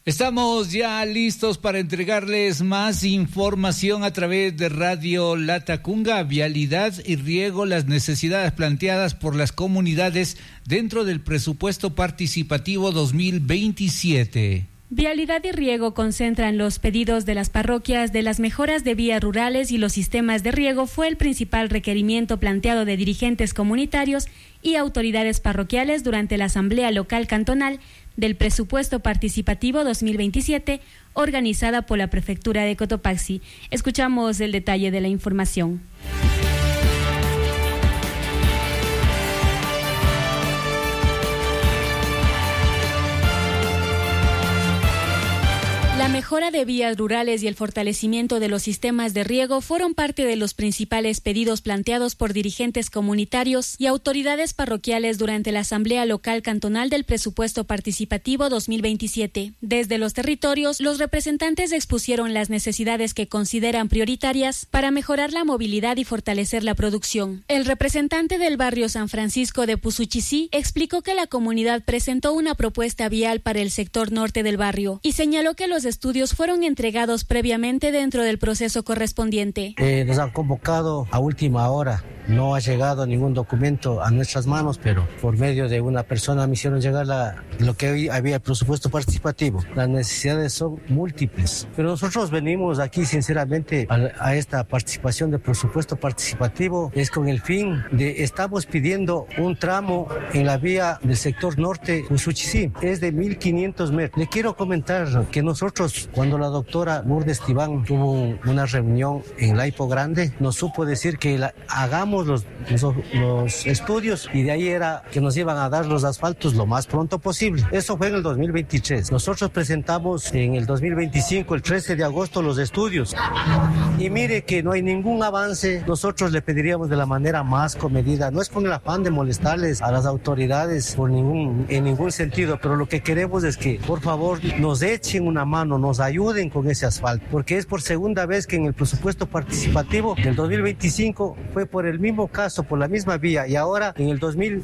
Estamos ya listos para entregarles más información a través de Radio Latacunga, vialidad y riego, las necesidades planteadas por las comunidades dentro del presupuesto participativo 2027. Vialidad y riego concentran los pedidos de las parroquias de las mejoras de vías rurales y los sistemas de riego fue el principal requerimiento planteado de dirigentes comunitarios y autoridades parroquiales durante la Asamblea Local Cantonal del Presupuesto Participativo 2027 organizada por la Prefectura de Cotopaxi. Escuchamos el detalle de la información. La mejora de vías rurales y el fortalecimiento de los sistemas de riego fueron parte de los principales pedidos planteados por dirigentes comunitarios y autoridades parroquiales durante la Asamblea Local Cantonal del Presupuesto Participativo 2027. Desde los territorios, los representantes expusieron las necesidades que consideran prioritarias para mejorar la movilidad y fortalecer la producción. El representante del barrio San Francisco de Pusuchicí explicó que la comunidad presentó una propuesta vial para el sector norte del barrio y señaló que los estudios fueron entregados previamente dentro del proceso correspondiente. Nos han convocado a última hora. No ha llegado ningún documento a nuestras manos, pero por medio de una persona me hicieron llegar lo que hoy había el presupuesto participativo. Las necesidades son múltiples, pero nosotros venimos aquí sinceramente a esta participación de presupuesto participativo es con el fin de, estamos pidiendo un tramo en la vía del sector norte Usuchicí, es de 1.500 metros. Le quiero comentar que nosotros, cuando la doctora Lourdes Tibán tuvo una reunión en Laipo Grande, nos supo decir que hagamos los estudios y de ahí era que nos iban a dar los asfaltos lo más pronto posible. Eso fue en el 2023. Nosotros presentamos en el 2025, el 13 de agosto, los estudios. Y mire que no hay ningún avance. Nosotros le pediríamos de la manera más comedida. No es con el afán de molestarles a las autoridades en ningún sentido, pero lo que queremos es que, por favor, nos echen una mano, nos ayuden con ese asfalto, porque es por segunda vez que en el presupuesto participativo del 2025 fue por el mismo caso, por la misma vía, y ahora en el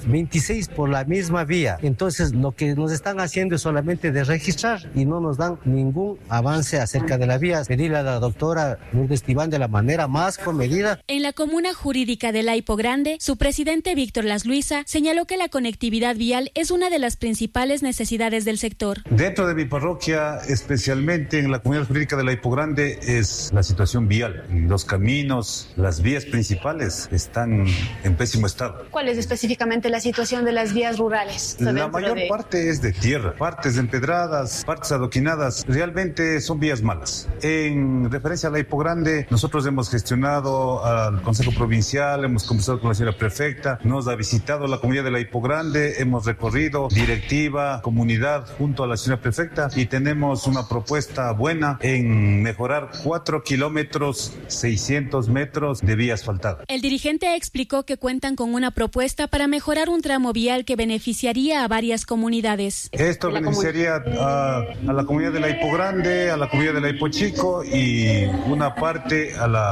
2026 por la misma vía. Entonces lo que nos están haciendo es solamente de registrar y no nos dan ningún avance acerca de la vía. Pedirle a la doctora Lourdes Tibán de la manera más comedida. En la comuna jurídica de Laipo Grande, su presidente Víctor Las Luisa señaló que la conectividad vial es una de las principales necesidades del sector. Dentro de mi parroquia, especialmente en la comunidad jurídica de Laipo Grande, es la situación vial. Los caminos, las vías principales están en pésimo estado. ¿Cuál es específicamente la situación de las vías rurales? La mayor parte es de tierra, partes empedradas, partes adoquinadas, realmente son vías malas. En referencia a Laipo Grande, nosotros hemos gestionado al Consejo Provincial, hemos conversado con la señora prefecta, nos ha visitado la comunidad de Laipo Grande, hemos recorrido directiva, comunidad, junto a la señora prefecta y tenemos una propuesta buena en mejorar 4 kilómetros, 600 metros de vía asfaltada. El dirigente explicó que cuentan con una propuesta para mejorar un tramo vial que beneficiaría a varias comunidades. Esto beneficiaría a la comunidad de Laipo Grande, a la comunidad de Laipo Chico y una parte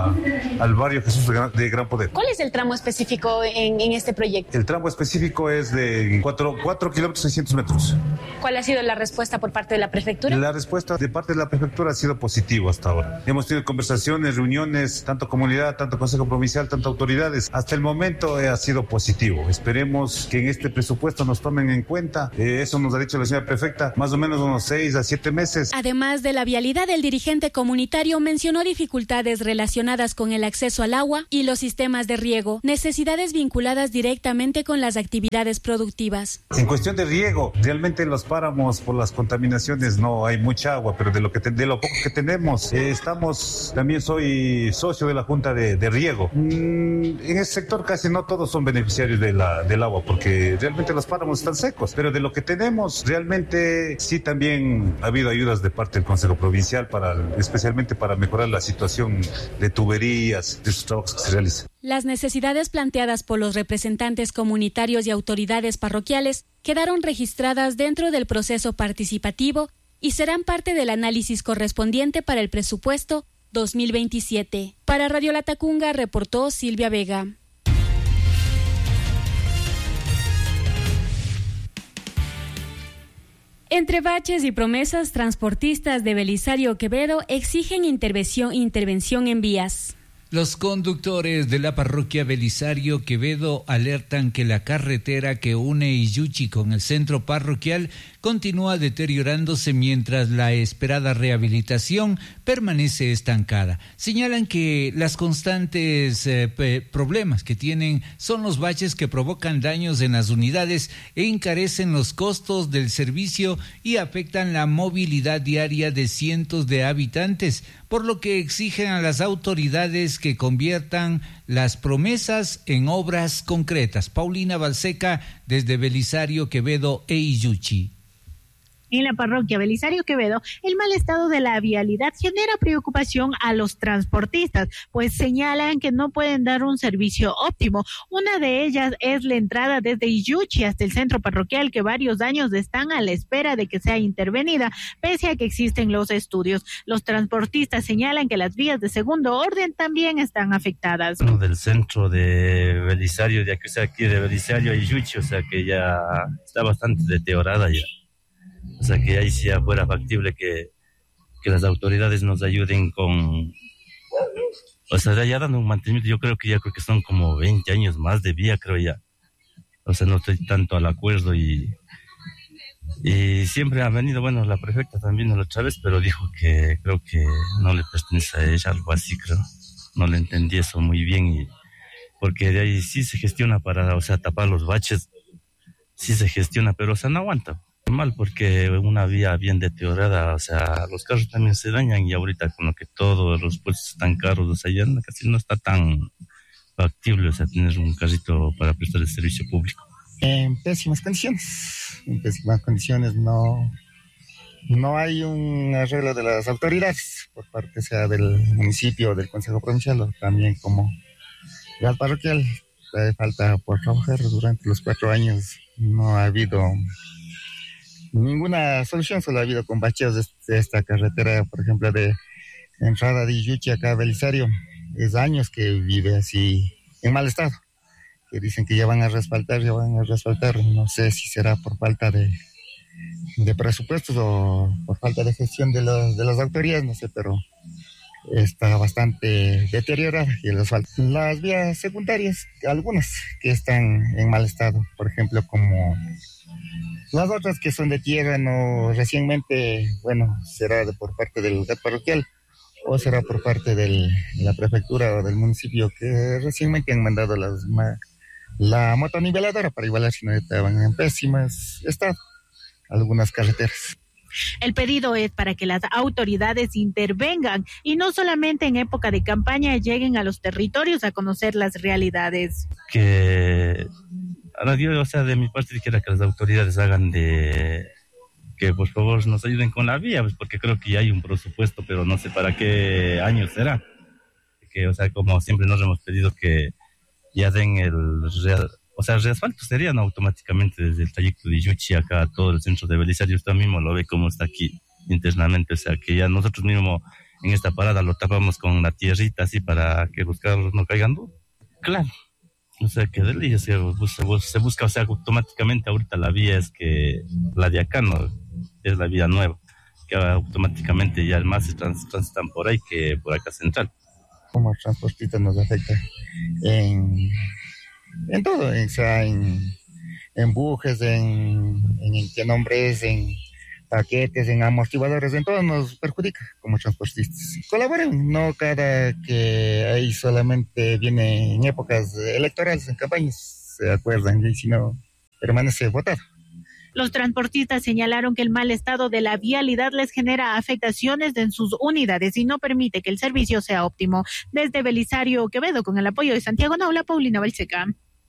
al barrio Jesús de Gran Poder. ¿Cuál es el tramo específico en este proyecto? El tramo específico es de 4 kilómetros 600 metros. ¿Cuál ha sido la respuesta por parte de la prefectura? La respuesta de parte de la prefectura ha sido positiva hasta ahora. Hemos tenido conversaciones, reuniones, tanto comunidad, tanto Consejo Provincial, tanto autoridades. Hasta el momento ha sido positivo. Esperemos que en este presupuesto nos tomen en cuenta. Eso nos ha dicho la señora prefecta, más o menos unos 6 a 7 meses. Además de la vialidad, el dirigente comunitario mencionó dificultades relacionadas con el acceso al agua y los sistemas de riego, necesidades vinculadas directamente con las actividades productivas. En cuestión de riego, realmente en los páramos por las contaminaciones no hay mucha agua, pero de lo poco que tenemos, también soy socio de la Junta de Riego. En ese sector casi no todos son beneficiarios del agua, porque realmente los páramos están secos, pero de lo que tenemos, realmente sí también ha habido ayudas de parte del Consejo Provincial, especialmente para mejorar la situación de tuberías, de esos trabajos que se realizan. Las necesidades planteadas por los representantes comunitarios y autoridades parroquiales quedaron registradas dentro del proceso participativo y serán parte del análisis correspondiente para el presupuesto 2027. Para Radio Latacunga reportó Silvia Vega. Entre baches y promesas, transportistas de Belisario Quevedo exigen intervención en vías. Los conductores de la parroquia Belisario Quevedo alertan que la carretera que une Iyuchi con el centro parroquial continúa deteriorándose mientras la esperada rehabilitación permanece estancada. Señalan que las constantes problemas que tienen son los baches que provocan daños en las unidades e encarecen los costos del servicio y afectan la movilidad diaria de cientos de habitantes, por lo que exigen a las autoridades que conviertan las promesas en obras concretas. Paulina Balseca, desde Belisario Quevedo e Iyuchi. En la parroquia Belisario Quevedo, el mal estado de la vialidad genera preocupación a los transportistas, pues señalan que no pueden dar un servicio óptimo. Una de ellas es la entrada desde Iyuchi hasta el centro parroquial, que varios años están a la espera de que sea intervenida, pese a que existen los estudios. Los transportistas señalan que las vías de segundo orden también están afectadas. Del centro de Belisario, de aquí de Belisario a Iyuchi, o sea que ya está bastante deteriorada ya. O sea que ahí sí ya fuera factible que las autoridades nos ayuden con, o sea, ya dando un mantenimiento. Yo creo que son como 20 años más de vía, creo ya. O sea, no estoy tanto al acuerdo y siempre ha venido, bueno, la prefecta también la otra vez, pero dijo que creo que no le pertenece a ella, algo así creo. No le entendí eso muy bien porque de ahí sí se gestiona para, o sea, tapar los baches, sí se gestiona, pero o sea, no aguanta. Mal porque una vía bien deteriorada, o sea, los carros también se dañan y ahorita con lo que todos los puestos están caros, o sea, ya casi no está tan factible, o sea, tener un carrito para prestar el servicio público. En pésimas condiciones, no hay un arreglo de las autoridades por parte sea del municipio o del Consejo Provincial o también como real parroquial. Falta por trabajar durante los 4 años, no ha habido ninguna solución, solo ha habido con bacheos de esta carretera, por ejemplo, de entrada de Iyuchi acá a Belisario. Es años que vive así en mal estado, que dicen que ya van a respaltar, no sé si será por falta de presupuestos o por falta de gestión de las autoridades, no sé, pero está bastante deteriorada y el asfalto. Las vías secundarias, algunas que están en mal estado, por ejemplo, como las otras que son de tierra, no recientemente, bueno, será por parte del red parroquial o será por parte de la prefectura o del municipio, que recientemente han mandado la motoniveladora para igualar, si no estaban en pésimas estado algunas carreteras. El pedido es para que las autoridades intervengan y no solamente en época de campaña lleguen a los territorios a conocer las realidades. Que ahora yo, o sea, de mi parte quisiera que las autoridades hagan que por favor nos ayuden con la vía, pues porque creo que ya hay un presupuesto, pero no sé para qué año será. Que, o sea, como siempre nos hemos pedido que ya den el reasfalto serían automáticamente desde el trayecto de Iyuchi acá a todo el centro de Belisario. Usted mismo lo ve como está aquí internamente, o sea que ya nosotros mismos en esta parada lo tapamos con la tierrita así para que los carros no caigan duro. Claro, o sea que de ley se busca, o sea, automáticamente ahorita la vía es que la de acá no es la vía nueva, que automáticamente ya más se transitan por ahí que por acá central. Como transportista nos afecta en todo, o sea, en bujes, en nombres, en paquetes, en amortiguadores, en todo nos perjudica como transportistas. Colaboren, no cada que ahí solamente viene en épocas electorales, en campañas, se acuerdan, y si no, permanece votado. Los transportistas señalaron que el mal estado de la vialidad les genera afectaciones en sus unidades y no permite que el servicio sea óptimo. Desde Belisario Quevedo, con el apoyo de Santiago Naula, Paulina Balseca.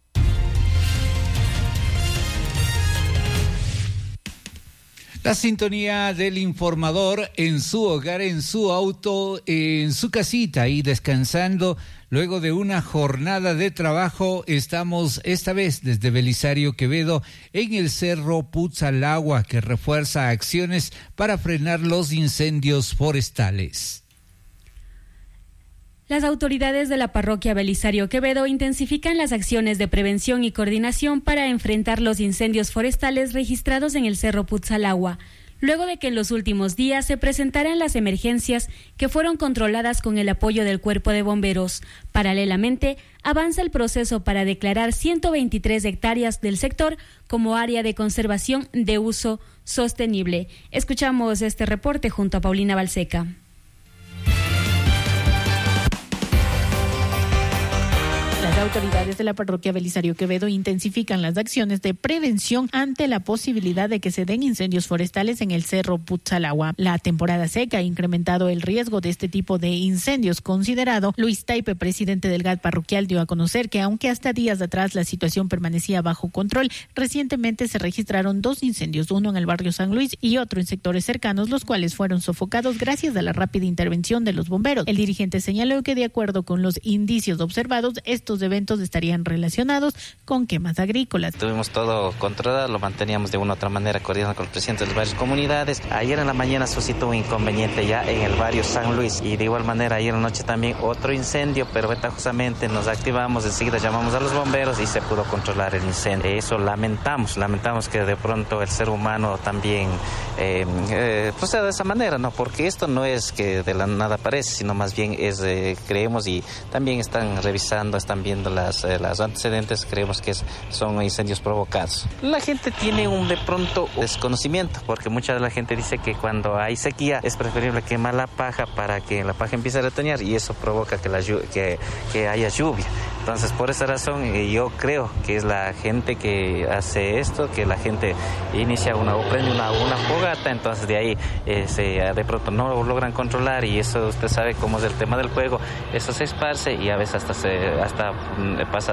La sintonía del informador en su hogar, en su auto, en su casita y descansando luego de una jornada de trabajo. Estamos esta vez desde Belisario Quevedo en el Cerro Putzalagua, que refuerza acciones para frenar los incendios forestales. Las autoridades de la parroquia Belisario Quevedo intensifican las acciones de prevención y coordinación para enfrentar los incendios forestales registrados en el Cerro Putzalagua, luego de que en los últimos días se presentaran las emergencias que fueron controladas con el apoyo del Cuerpo de Bomberos. Paralelamente, avanza el proceso para declarar 123 hectáreas del sector como área de conservación de uso sostenible. Escuchamos este reporte junto a Paulina Balseca. Las autoridades de la parroquia Belisario Quevedo intensifican las acciones de prevención ante la posibilidad de que se den incendios forestales en el Cerro Putzalagua. La temporada seca ha incrementado el riesgo de este tipo de incendios considerado. Luis Taipe, presidente del GAT parroquial, dio a conocer que aunque hasta días atrás la situación permanecía bajo control, recientemente se registraron 2 incendios, uno en el barrio San Luis y otro en sectores cercanos, los cuales fueron sofocados gracias a la rápida intervención de los bomberos. El dirigente señaló que de acuerdo con los indicios observados, estos eventos estarían relacionados con quemas agrícolas. Tuvimos todo controlado, lo manteníamos de una u otra manera coordinando con los presidentes de las varias comunidades. Ayer en la mañana suscitó un inconveniente ya en el barrio San Luis y de igual manera ayer en la noche también otro incendio, pero ventajosamente nos activamos, enseguida llamamos a los bomberos y se pudo controlar el incendio. Eso lamentamos que de pronto el ser humano también proceda de esa manera, ¿no? Porque esto no es que de la nada aparece, sino más bien es, creemos y también están revisando, están viendo las antecedentes, creemos que son incendios provocados. La gente tiene de pronto desconocimiento, porque mucha de la gente dice que cuando hay sequía es preferible quemar la paja para que la paja empiece a retoñar y eso provoca que haya lluvia. Entonces, por esa razón, yo creo que es la gente que hace esto, que la gente inicia prende una fogata, entonces de ahí de pronto no lo logran controlar y eso usted sabe cómo es el tema del fuego, eso se esparce y a veces hasta pasa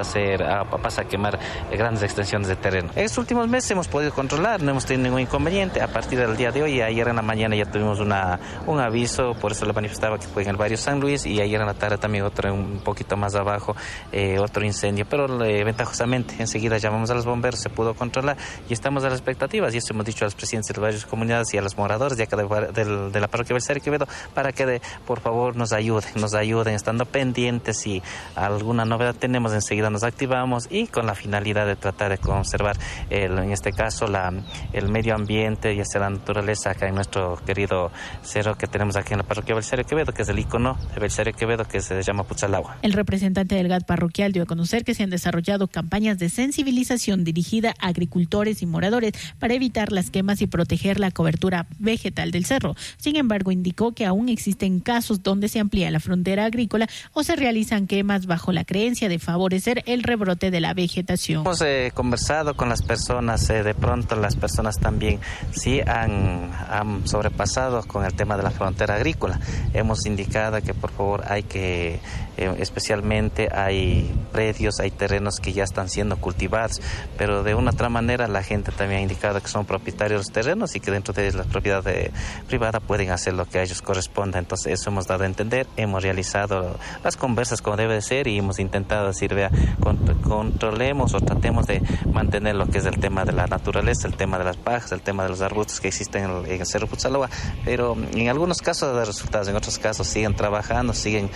a quemar grandes extensiones de terreno. En estos últimos meses hemos podido controlar, no hemos tenido ningún inconveniente. A partir del día de hoy, ayer en la mañana ya tuvimos un aviso, por eso lo manifestaba, que fue en el barrio San Luis, y ayer en la tarde también otro un poquito más abajo, otro incendio, pero ventajosamente enseguida llamamos a los bomberos, se pudo controlar y estamos a las expectativas, y eso hemos dicho a los presidentes de varias comunidades y a los moradores de acá de la parroquia Belisario Quevedo para que por favor nos ayuden estando pendientes. Si alguna novedad tenemos, enseguida nos activamos y con la finalidad de tratar de conservar en este caso el medio ambiente y hacer la naturaleza acá en nuestro querido cerro que tenemos aquí en la parroquia Belisario Quevedo, que es el icono de Belisario Quevedo, que se llama Putzalagua. El representante del GAT parroquial dio a conocer que se han desarrollado campañas de sensibilización dirigida a agricultores y moradores para evitar las quemas y proteger la cobertura vegetal del cerro. Sin embargo, indicó que aún existen casos donde se amplía la frontera agrícola o se realizan quemas bajo la creencia de favorecer el rebrote de la vegetación. Hemos conversado con las personas, de pronto las personas también sí han sobrepasado con el tema de la frontera agrícola. Hemos indicado que por favor hay que, especialmente hay predios, hay terrenos que ya están siendo cultivados, pero de una otra manera la gente también ha indicado que son propietarios de los terrenos y que dentro de la propiedad privada pueden hacer lo que a ellos corresponda. Entonces eso hemos dado a entender, hemos realizado las conversas como debe de ser y hemos intentado decir, vea, controlemos o tratemos de mantener lo que es el tema de la naturaleza, el tema de las pajas, el tema de los arbustos que existen en el Cerro Putzalagua, pero en algunos casos da resultados, en otros casos siguen trabajando, siguen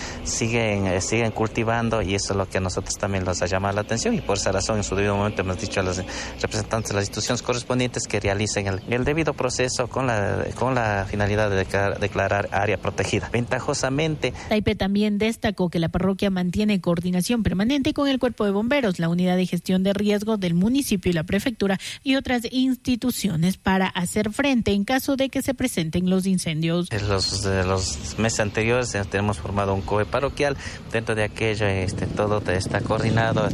cultivando, y eso es lo que a nosotros también nos ha llamado la atención, y por esa razón en su debido momento hemos dicho a los representantes de las instituciones correspondientes que realicen el debido proceso con la finalidad de declarar área protegida. Ventajosamente, Taipe también destacó que la parroquia mantiene coordinación permanente con el Cuerpo de Bomberos, la Unidad de Gestión de Riesgos del municipio y la prefectura y otras instituciones para hacer frente en caso de que se presenten los incendios. En los meses anteriores tenemos formado un COE parroquial. Dentro de aquello todo está coordinado.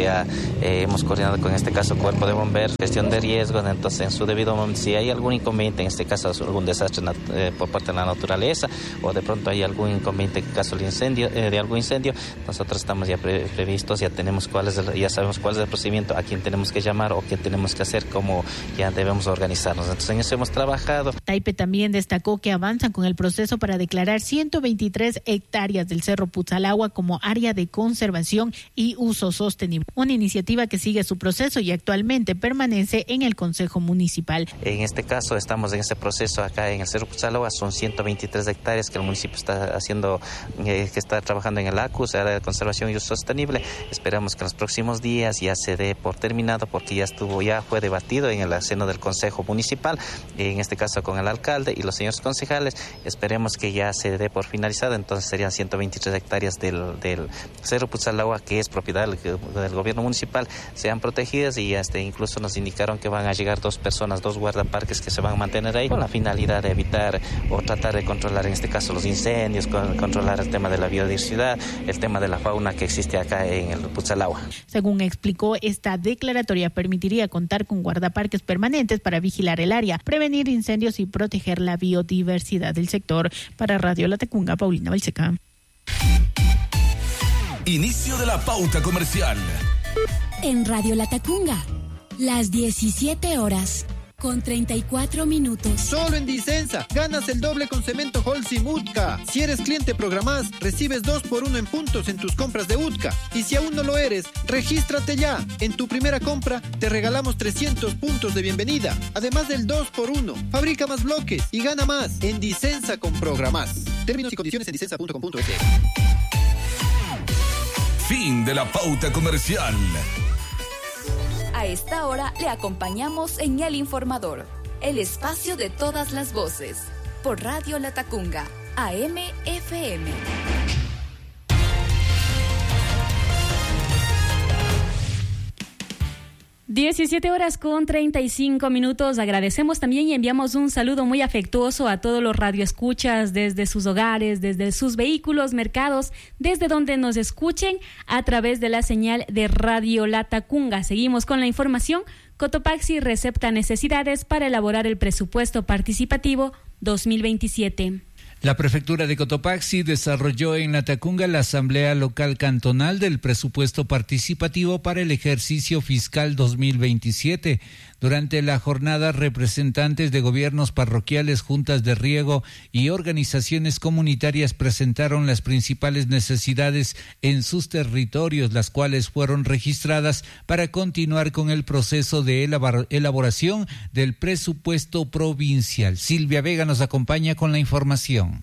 Hemos coordinado con este caso Cuerpo de Bomberos, gestión de riesgos. Entonces en su debido momento, si hay algún inconveniente, en este caso algún desastre por parte de la naturaleza, o de pronto hay algún inconveniente en caso de algún incendio, nosotros estamos ya previstos, ya sabemos cuál es el procedimiento, a quién tenemos que llamar o qué tenemos que hacer, cómo ya debemos organizarnos. Entonces en eso hemos trabajado. Taipe también destacó que avanzan con el proceso para declarar 123 hectáreas del Cerro Putzalagua como área de conservación gestión y uso sostenible. Una iniciativa que sigue su proceso y actualmente permanece en el Consejo Municipal. En este caso estamos en ese proceso acá en el Cerro Putzalagua, son 123 hectáreas que el municipio está haciendo, que está trabajando en el ACUS, área de conservación y uso sostenible. Esperamos que en los próximos días ya se dé por terminado, porque ya fue debatido en el seno del Consejo Municipal, en este caso con el alcalde y los señores concejales. Esperemos que ya se dé por finalizado, entonces serían 123 hectáreas del Cerro Putzalagua, que es propiedad del gobierno municipal, sean protegidas, y incluso nos indicaron que van a llegar 2 personas, 2 guardaparques que se van a mantener ahí con la finalidad de evitar o tratar de controlar en este caso los incendios, controlar el tema de la biodiversidad, el tema de la fauna que existe acá en el Putzalagua. Según explicó, esta declaratoria permitiría contar con guardaparques permanentes para vigilar el área, prevenir incendios y proteger la biodiversidad del sector. Para Radio Latacunga, Paulina Balseca. Inicio de la pauta comercial. En Radio Latacunga, las 17 horas con 34 minutos. Solo en Disensa ganas el doble con cemento Holcim Utka. Si eres cliente Programás, recibes 2x1 en puntos en tus compras de Utka. Y si aún no lo eres, regístrate ya. En tu primera compra te regalamos 300 puntos de bienvenida. Además del 2x1. Fabrica más bloques y gana más en Disensa con Programás. Términos y condiciones en disensa.com.es. Fin de la pauta comercial. A esta hora le acompañamos en El Informador, el espacio de todas las voces, por Radio Latacunga, AM/FM. 17 horas con 35 minutos. Agradecemos también y enviamos un saludo muy afectuoso a todos los radioescuchas desde sus hogares, desde sus vehículos, mercados, desde donde nos escuchen a través de la señal de Radio Latacunga. Seguimos con la información. Cotopaxi recepta necesidades para elaborar el presupuesto participativo 2027. La prefectura de Cotopaxi desarrolló en Latacunga la Asamblea Local Cantonal del Presupuesto Participativo para el ejercicio fiscal 2027. Durante la jornada, representantes de gobiernos parroquiales, juntas de riego y organizaciones comunitarias presentaron las principales necesidades en sus territorios, las cuales fueron registradas para continuar con el proceso de elaboración del presupuesto provincial. Silvia Vega nos acompaña con la información.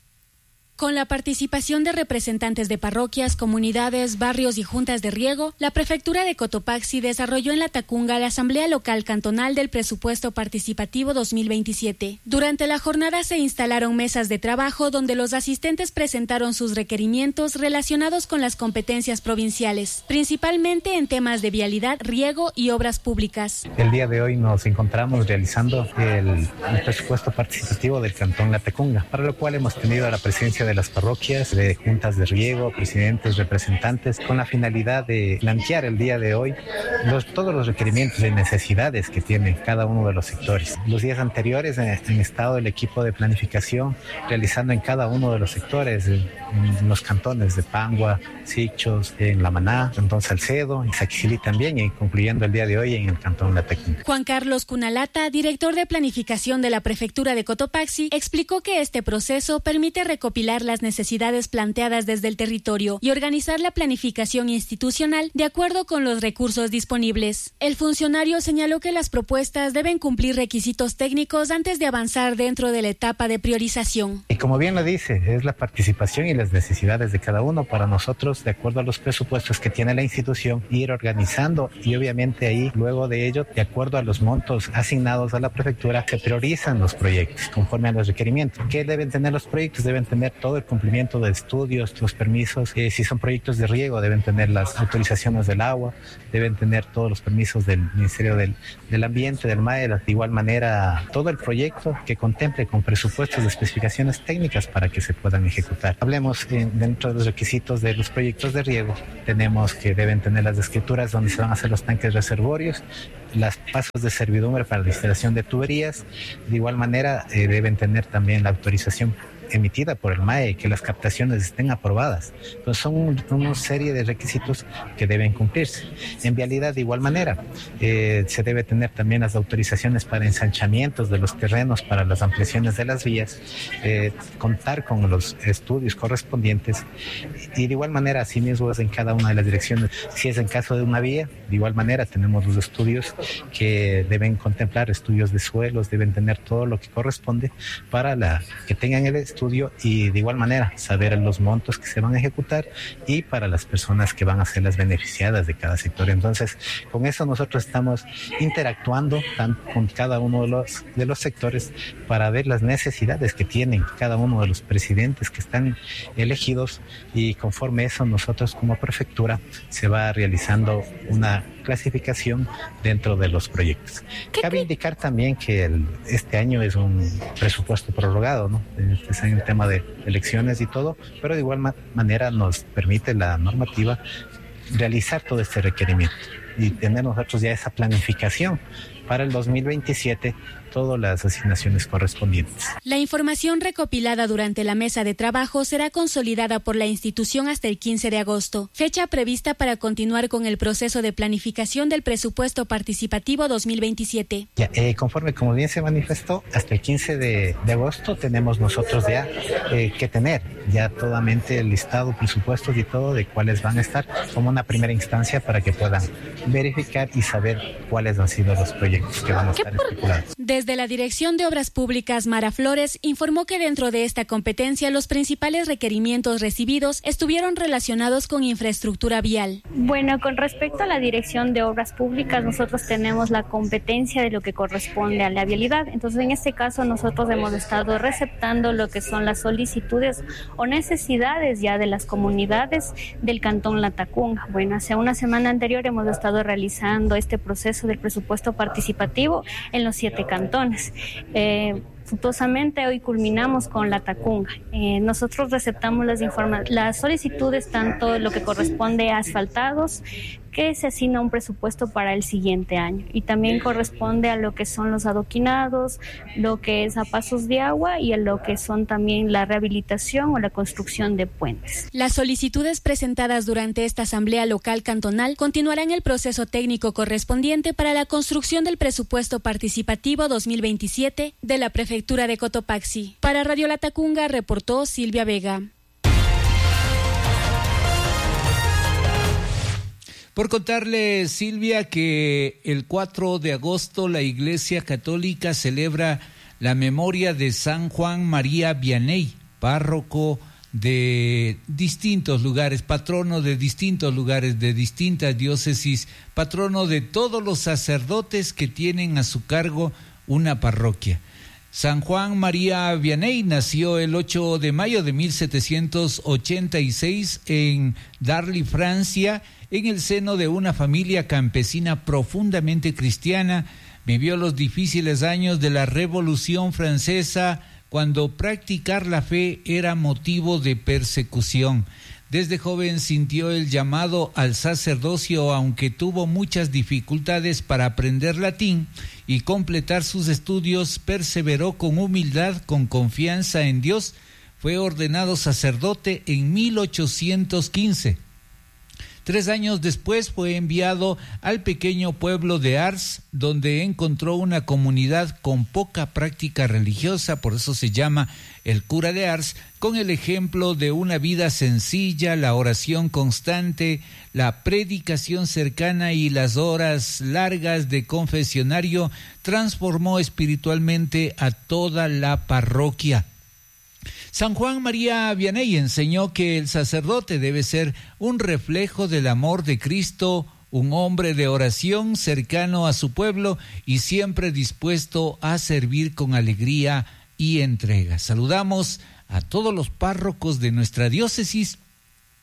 Con la participación de representantes de parroquias, comunidades, barrios y juntas de riego, la prefectura de Cotopaxi desarrolló en Latacunga la Asamblea Local Cantonal del Presupuesto Participativo 2027. Durante la jornada se instalaron mesas de trabajo donde los asistentes presentaron sus requerimientos relacionados con las competencias provinciales, principalmente en temas de vialidad, riego y obras públicas. El día de hoy nos encontramos realizando el presupuesto participativo del Cantón Latacunga, para lo cual hemos tenido la presencia de las parroquias, de juntas de riego, presidentes, representantes, con la finalidad de plantear el día de hoy todos los requerimientos y necesidades que tiene cada uno de los sectores. Los días anteriores han estado el equipo de planificación realizando en cada uno de los sectores, en los cantones de Pangua, Sichos, en La Maná, Cantón Salcedo, en Saquicilí también, y concluyendo el día de hoy en el Cantón Latacunga. Juan Carlos Cunalata, director de planificación de la prefectura de Cotopaxi, explicó que este proceso permite recopilar las necesidades planteadas desde el territorio y organizar la planificación institucional de acuerdo con los recursos disponibles. El funcionario señaló que las propuestas deben cumplir requisitos técnicos antes de avanzar dentro de la etapa de priorización. Y como bien lo dice, es la participación y las necesidades de cada uno para nosotros, de acuerdo a los presupuestos que tiene la institución, ir organizando, y obviamente ahí, luego de ello, de acuerdo a los montos asignados a la prefectura, se priorizan los proyectos conforme a los requerimientos. ¿Qué deben tener los proyectos? Deben tener todo el cumplimiento de estudios, los permisos. Si son proyectos de riego, deben tener las autorizaciones del agua, deben tener todos los permisos del Ministerio del Ambiente, del MAE, de igual manera todo el proyecto que contemple con presupuestos de especificaciones técnicas para que se puedan ejecutar. Hablemos dentro de los requisitos de los proyectos de riego, tenemos que deben tener las escrituras donde se van a hacer los tanques reservorios, las pasos de servidumbre para la instalación de tuberías. De igual manera deben tener también la autorización emitida por el MAE, que las captaciones estén aprobadas. Entonces son una serie de requisitos que deben cumplirse. En vialidad de igual manera, se debe tener también las autorizaciones para ensanchamientos de los terrenos, para las ampliaciones de las vías, contar con los estudios correspondientes y de igual manera, así mismo es en cada una de las direcciones. Si es en caso de una vía, de igual manera tenemos los estudios que deben contemplar estudios de suelos, deben tener todo lo que corresponde para que tengan el estudio y de igual manera saber los montos que se van a ejecutar y para las personas que van a ser las beneficiadas de cada sector. Entonces, con eso nosotros estamos interactuando con cada uno de los sectores para ver las necesidades que tienen cada uno de los presidentes que están elegidos, y conforme eso nosotros como prefectura se va realizando una clasificación dentro de los proyectos. Cabe indicar también que este año es un presupuesto prorrogado, ¿no? Es en el tema de elecciones y todo, pero de igual manera nos permite la normativa realizar todo este requerimiento y tener nosotros ya esa planificación para el 2027, todas las asignaciones correspondientes. La información recopilada durante la mesa de trabajo será consolidada por la institución hasta el 15 de agosto, fecha prevista para continuar con el proceso de planificación del presupuesto participativo 2027. Ya, conforme como bien se manifestó, hasta el 15 de agosto tenemos nosotros ya que tener ya totalmente el listado, presupuestos y todo de cuáles van a estar como una primera instancia para que puedan verificar y saber cuáles han sido los proyectos que van a estar estipulados. Desde la Dirección de Obras Públicas, Mara Flores informó que dentro de esta competencia los principales requerimientos recibidos estuvieron relacionados con infraestructura vial. Bueno, con respecto a la Dirección de Obras Públicas, nosotros tenemos la competencia de lo que corresponde a la vialidad. Entonces, en este caso, nosotros hemos estado receptando lo que son las solicitudes o necesidades ya de las comunidades del Cantón Latacunga. Bueno, hace una semana anterior hemos estado realizando este proceso del presupuesto participativo en los 7 cantones. Fructuosamente hoy culminamos con Latacunga. Nosotros receptamos las solicitudes, tanto lo que corresponde a asfaltados, que se asigna un presupuesto para el siguiente año, y también corresponde a lo que son los adoquinados, lo que es a pasos de agua y a lo que son también la rehabilitación o la construcción de puentes. Las solicitudes presentadas durante esta asamblea local cantonal continuarán el proceso técnico correspondiente para la construcción del presupuesto participativo 2027 de la prefectura de Cotopaxi. Para Radio Latacunga reportó Silvia Vega. Por contarle, Silvia, que el 4 de agosto la Iglesia Católica celebra la memoria de San Juan María Vianney, párroco de distintos lugares, patrono de distintos lugares, de distintas diócesis, patrono de todos los sacerdotes que tienen a su cargo una parroquia. San Juan María Vianney nació el 8 de mayo de 1786 en Darly, Francia, en el seno de una familia campesina profundamente cristiana. Vivió los difíciles años de la Revolución Francesa, cuando practicar la fe era motivo de persecución. Desde joven sintió el llamado al sacerdocio, aunque tuvo muchas dificultades para aprender latín y completar sus estudios. Perseveró con humildad, con confianza en Dios. Fue ordenado sacerdote en 1815. 3 años después fue enviado al pequeño pueblo de Ars, donde encontró una comunidad con poca práctica religiosa, por eso se llama el cura de Ars, con el ejemplo de una vida sencilla, la oración constante, la predicación cercana y las horas largas de confesionario, transformó espiritualmente a toda la parroquia. San Juan María Vianney enseñó que el sacerdote debe ser un reflejo del amor de Cristo, un hombre de oración cercano a su pueblo y siempre dispuesto a servir con alegría y entrega. Saludamos a todos los párrocos de nuestra diócesis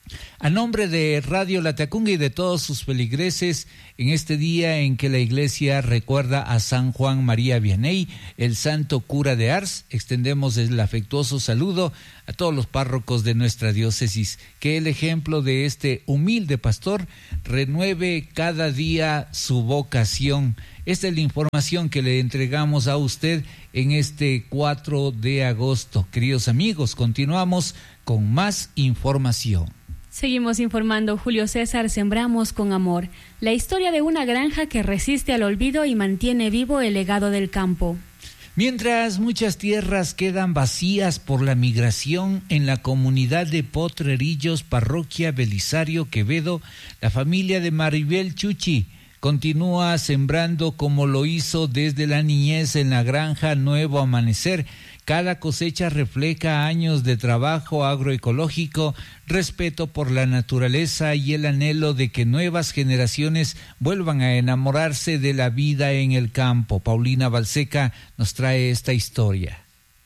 A nombre de Radio Latacunga y de todos sus feligreses, en este día en que la Iglesia recuerda a San Juan María Vianney, el santo cura de Ars, extendemos el afectuoso saludo a todos los párrocos de nuestra diócesis. Que el ejemplo de este humilde pastor renueve cada día su vocación. Esta es la información que le entregamos a usted en este 4 de agosto. Queridos amigos, continuamos con más información. Seguimos informando, Julio César. Sembramos con amor. La historia de una granja que resiste al olvido y mantiene vivo el legado del campo. Mientras muchas tierras quedan vacías por la migración, en la comunidad de Potrerillos, parroquia Belisario Quevedo, la familia de Maribel Chuchi continúa sembrando como lo hizo desde la niñez en la granja Nuevo Amanecer. Cada cosecha refleja años de trabajo agroecológico, respeto por la naturaleza y el anhelo de que nuevas generaciones vuelvan a enamorarse de la vida en el campo. Paulina Balseca nos trae esta historia.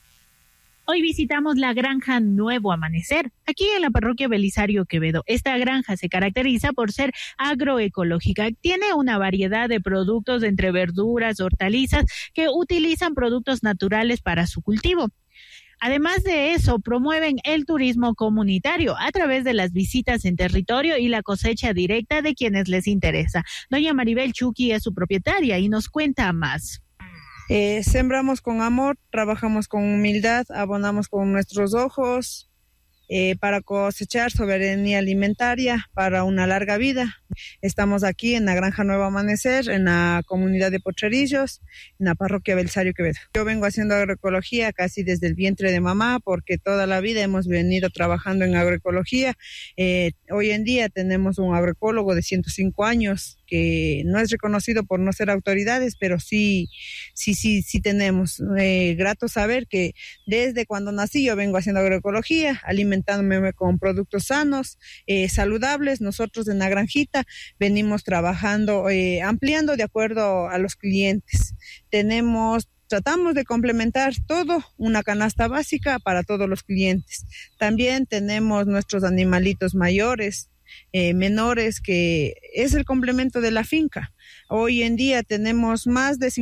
Hoy visitamos la granja Nuevo Amanecer, aquí en la parroquia Belisario Quevedo. Esta granja se caracteriza por ser agroecológica. Tiene una variedad de productos entre verduras, hortalizas, que utilizan productos naturales para su cultivo. Además de eso, promueven el turismo comunitario a través de las visitas en territorio y la cosecha directa de quienes les interesa. Doña Maribel Chuchi es su propietaria y nos cuenta más. Sembramos con amor, trabajamos con humildad, abonamos con nuestros ojos para cosechar soberanía alimentaria para una larga vida. Estamos aquí en la granja Nuevo Amanecer, en la comunidad de Potrerillos, en la parroquia Belisario Quevedo. Yo vengo haciendo agroecología casi desde el vientre de mamá, porque toda la vida hemos venido trabajando en agroecología. Hoy en día tenemos un agroecólogo de 105 años que no es reconocido por no ser autoridades, pero sí tenemos. Grato saber que desde cuando nací yo vengo haciendo agroecología, alimentándome con productos sanos, saludables. Nosotros en la granjita venimos trabajando, ampliando de acuerdo a los clientes. Tratamos de complementar todo, una canasta básica para todos los clientes. También tenemos nuestros animalitos mayores, menores, que es el complemento de la finca. Hoy en día tenemos más de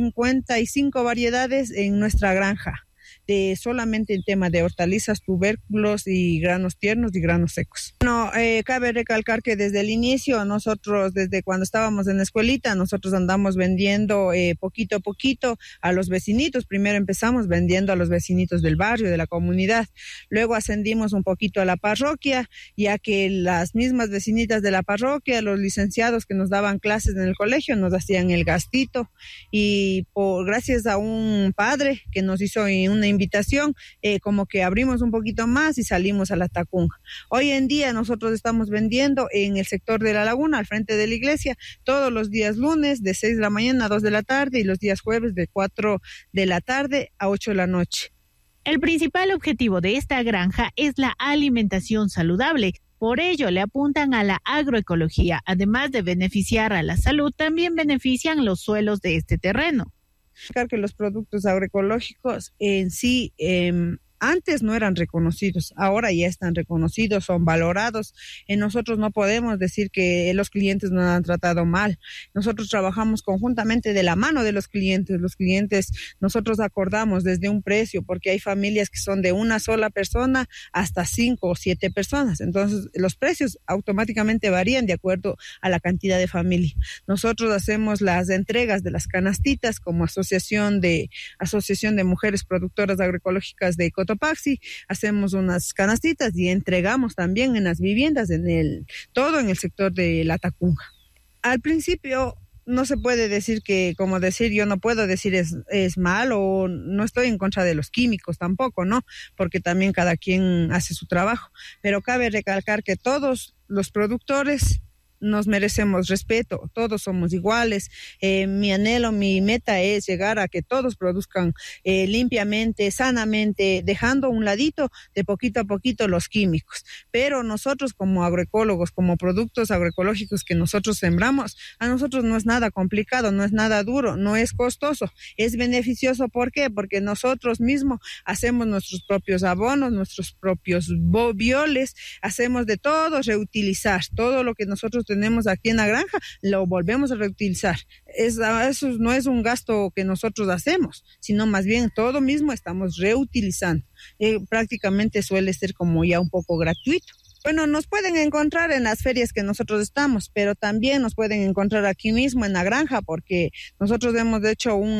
55 variedades en nuestra granja, solamente en tema de hortalizas, tubérculos y granos tiernos y granos secos. Cabe recalcar que desde el inicio, nosotros, desde cuando estábamos en la escuelita, nosotros andamos vendiendo poquito a poquito a los vecinitos. Primero empezamos vendiendo a los vecinitos del barrio, de la comunidad. Luego ascendimos un poquito a la parroquia, ya que las mismas vecinitas de la parroquia, los licenciados que nos daban clases en el colegio, nos hacían el gastito. Y gracias a un padre que nos hizo una invitación, como que abrimos un poquito más y salimos a la Tacunga. Hoy en día nosotros estamos vendiendo en el sector de la laguna, al frente de la iglesia, todos los días lunes de 6 de la mañana a 2 de la tarde y los días jueves de 4 de la tarde a 8 de la noche. El principal objetivo de esta granja es la alimentación saludable. Por ello le apuntan a la agroecología. Además de beneficiar a la salud, también benefician los suelos de este terreno. Que los productos agroecológicos en sí antes no eran reconocidos, ahora ya están reconocidos, son valorados. Nosotros no podemos decir que los clientes nos han tratado mal. Nosotros trabajamos conjuntamente de la mano de los clientes. Los clientes, nosotros acordamos desde un precio, porque hay familias que son de una sola persona hasta 5 o 7 personas. Entonces, los precios automáticamente varían de acuerdo a la cantidad de familia. Nosotros hacemos las entregas de las canastitas como Asociación de Mujeres Productoras Agroecológicas de Cotopaxi, hacemos unas canastitas y entregamos también en las viviendas, todo en el sector de la Tacunga. Al principio no se puede decir yo no puedo decir es malo, o no estoy en contra de los químicos tampoco, ¿no? Porque también cada quien hace su trabajo, pero cabe recalcar que todos los productores nos merecemos respeto, todos somos iguales. Mi anhelo, mi meta es llegar a que todos produzcan limpiamente, sanamente, dejando a un ladito de poquito a poquito los químicos. Pero nosotros como agroecólogos, como productos agroecológicos que nosotros sembramos, a nosotros no es nada complicado, no es nada duro, no es costoso, es beneficioso. ¿Por qué? Porque nosotros mismos hacemos nuestros propios abonos, nuestros propios bioles, hacemos de todo, reutilizar todo lo que nosotros tenemos aquí en la granja, lo volvemos a reutilizar. Eso no es un gasto que nosotros hacemos, sino más bien todo mismo estamos reutilizando. Prácticamente suele ser como ya un poco gratuito. Bueno, nos pueden encontrar en las ferias que nosotros estamos, pero también nos pueden encontrar aquí mismo en la granja, porque nosotros hemos hecho un